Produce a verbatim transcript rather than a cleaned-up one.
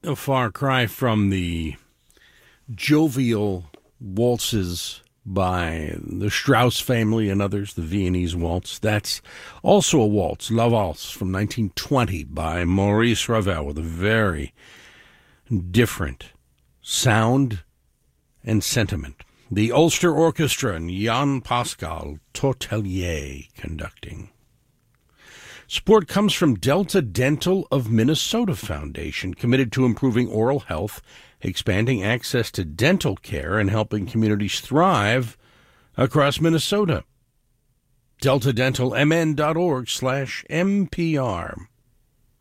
A far cry from the jovial waltzes by the Strauss family and others, the Viennese waltz. That's also a waltz, La Valse, from nineteen twenty by Maurice Ravel, with a very different sound and sentiment. The Ulster Orchestra and Jean-Pascal Tortelier conducting. Support comes from Delta Dental of Minnesota Foundation, committed to improving oral health, expanding access to dental care, and helping communities thrive across Minnesota. delta dental m n dot org slash M P R.